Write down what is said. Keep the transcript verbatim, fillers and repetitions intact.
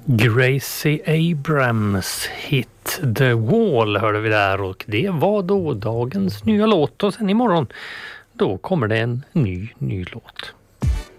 Gracie Abrams hit The Wall hörde vi där, och det var då dagens nya låt, och sen imorgon då kommer det en ny ny låt.